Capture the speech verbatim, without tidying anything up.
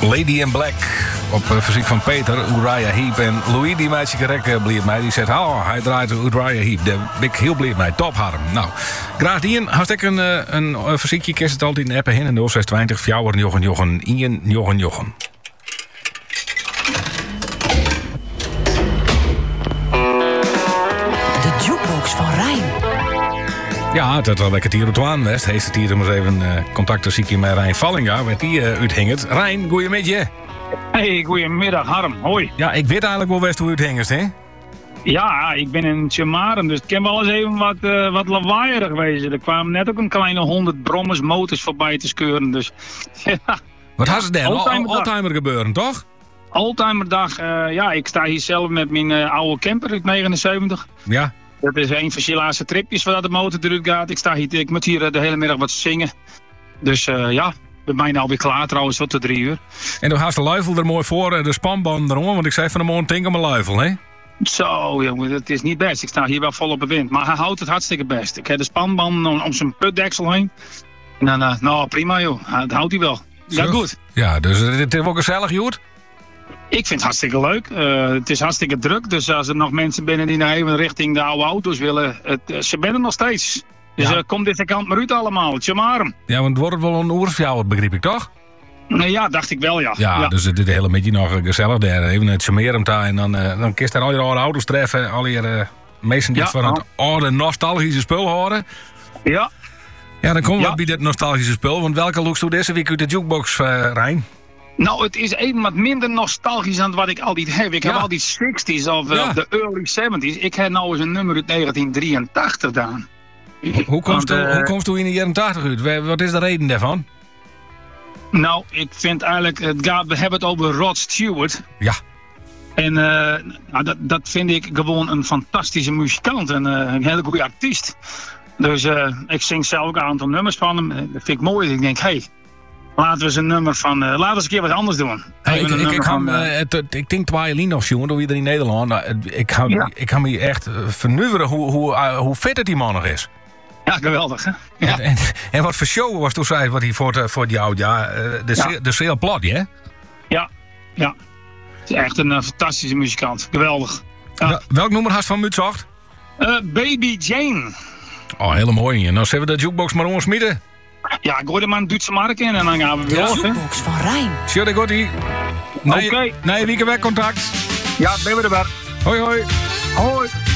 Lady in Black. Op uh, verzoek van Peter, Uriah Heep. En Louis, die meisje correct uh, bleef mij. Die zegt, oh, hij draait Uriah Heep. Daar ben ik heel blij mee. Top, Harm. Nou, graag die. Had ik een, uh, een uh, verzoekje, kerst het altijd in appen hin. En nul zes twintig, vier jochen jochen, Ian jochen jochen. De jukebox van Rijn. Ja, dat was lekker hier op Twaan West. Heeft het hier om eens even uh, contact te met Rijn Vallinga. Met die uh, uithingert. Rijn, goeiemiddag. Hey, goedemiddag Harm, hoi. Ja, ik weet eigenlijk wel best hoe het hingert, hè? Ja, ik ben in Tjemaren, dus het kan wel eens even wat, uh, wat lawaaierig wezen. Er kwamen net ook een kleine honderd brommers motors voorbij te skeuren, dus ja. Wat had ze dan? Oldtimerdag. Oldtimer gebeuren, toch? Oldtimerdag, uh, ja, ik sta hier zelf met mijn uh, oude camper uit negenenzeventig. Ja. Dat is een van zijn laatste tripjes voordat de motor eruit gaat. Ik sta hier, ik moet hier uh, de hele middag wat zingen. Dus uh, ja, bij mij nou weer klaar trouwens, tot de drie uur. En dan haast de luifel er mooi voor, de spanband erom, want ik zei van de morgen denk aan mijn luifel, hè? Zo, jongen, het is niet best. Ik sta hier wel vol op de wind. Maar hij houdt het hartstikke best. Ik heb de spanband om, om zijn putdeksel heen. En dan, uh, nou prima joh, dat houdt hij wel. Ja, Zo. goed. Ja, dus het is wel gezellig, Joert. Ik vind het hartstikke leuk. Uh, het is hartstikke druk. Dus als er nog mensen binnen die naar even richting de oude auto's willen, het, uh, ze zijn er nog steeds. Dus Ja. uh, kom deze kant maar uit allemaal. Tjemarum. Ja, want het wordt wel een oersfjouwer, begreep ik toch? Nee, ja, dacht ik wel, ja. Ja, ja. dus het is hele beetje nog gezellig daar. Even het Chamerum daar en dan, uh, dan kist er al je oude auto's treffen. Al je uh, meesten die Ja, van het oude nostalgische spul horen. Ja. Ja, dan komen we Ja. bij dat nostalgische spul. Want welke lookst u deze week uit de jukebox, uh, Rijn? Nou, het is even wat minder nostalgisch dan wat ik altijd heb. Ik Ja. heb al die zestig's of uh, Ja. de early zeventig's. Ik heb nou eens een nummer uit negentien drieëntachtig gedaan. Hoe komst, Want, u, uh, hoe komst u in de jaren tachtig uit? Wa- Wat is de reden daarvan? Nou, ik vind eigenlijk, het gaat, we hebben het over Rod Stewart. Ja. En uh, nou, dat, dat vind ik gewoon een fantastische muzikant en uh, een hele goede artiest. Dus uh, ik zing zelf ook een aantal nummers van hem. Dat vind ik mooi. Ik denk, hé, hey, laten we eens een nummer van, uh, laten we eens een keer wat anders doen. Hey, Even ik, een ik, ik, nummer ga, van, uh, uh, het, het- ik denk Twaalien of jongen, door iedereen in Nederland. Nou, het- ik, ga, Ja. ik ga me echt uh, vernuiveren hoe, hoe, uh, hoe vet het die man nog is. ja, geweldig hè. Ja. En, en, en wat voor show was toen zei wat hij voor, het, voor die oud ja, uh, de, Ja. ja. de Seel Plot, ja? Ja, ja. Het is echt een uh, fantastische muzikant. Geweldig. Ja. Wel- Welk nummer had van Mutsacht? Uh, Baby Jane. Oh, hele mooi. En dan zullen we de jukebox maar ons midden. Ja, gooi er maar een Duitse mark in en dan gaan we weer Ja. los, hè. Jukebox van Rijn. Tjode Gotti. Oké. Na je weekend weg contact. Ja, ben we erbij. Hoi hoi. Hoi.